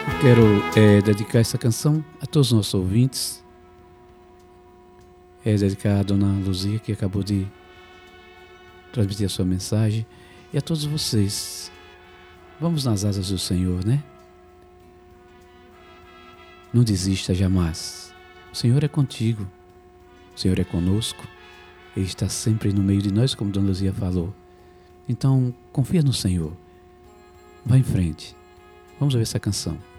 Quero dedicar essa canção a todos os nossos ouvintes. Dedicar a Dona Luzia, que acabou de transmitir a sua mensagem. E a todos vocês. Vamos nas asas do Senhor, né? Não desista jamais. O Senhor é contigo. O Senhor é conosco. Ele está sempre no meio de nós, como Dona Luzia falou. Então, confia no Senhor. Vá em frente. Vamos ouvir essa canção.